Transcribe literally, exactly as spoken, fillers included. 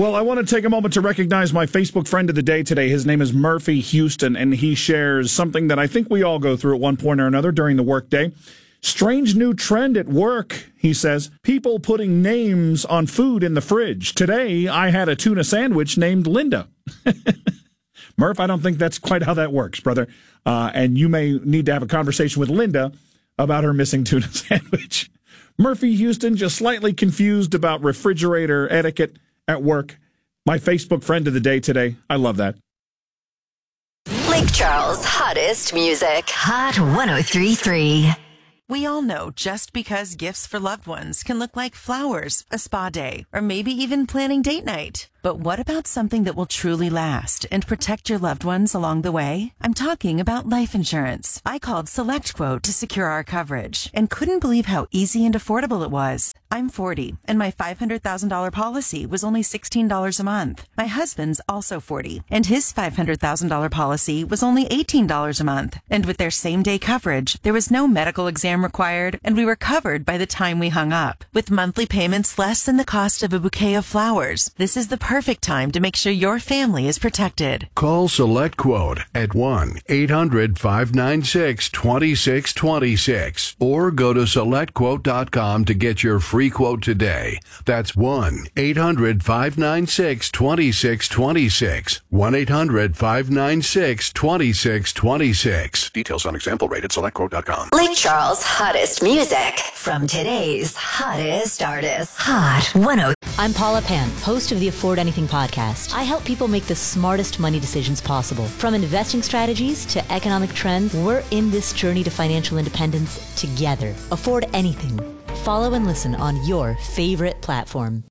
Well, I want to take a moment to recognize my Facebook friend of the day today. His name is Murphy Houston, and he shares something that I think we all go through at one point or another during the workday. Strange new trend at work, he says. People putting names on food in the fridge. Today, I had a tuna sandwich named Linda. Murph, I don't think that's quite how that works, brother. Uh, and you may need to have a conversation with Linda about her missing tuna sandwich. Murphy Houston, just slightly confused about refrigerator etiquette at work. My Facebook friend of the day today. I love that. Lake Charles' hottest music. Hot one oh three point three. We all know just because gifts for loved ones can look like flowers, a spa day, or maybe even planning date night. But what about something that will truly last and protect your loved ones along the way? I'm talking about life insurance. I called SelectQuote to secure our coverage and couldn't believe how easy and affordable it was. I'm forty, and my five hundred thousand dollars policy was only sixteen dollars a month. My husband's also forty, and his five hundred thousand dollars policy was only eighteen dollars a month. And with their same-day coverage, there was no medical exam required, and we were covered by the time we hung up. With monthly payments less than the cost of a bouquet of flowers, this is the perfect time to make sure your family is protected. Call SelectQuote at one eight hundred five nine six two six two six or go to select quote dot com to get your free quote today. That's one eight hundred five nine six two six two six. one eight hundred five nine six two six two six. Details on example rate at select quote dot com. Lake Charles' hottest music from today's hottest artists. Hot one oh. I'm Paula Pan, host of the Afford Anything podcast. I help people make the smartest money decisions possible. From investing strategies to economic trends, we're in this journey to financial independence together. Afford Anything. Follow and listen on your favorite platform.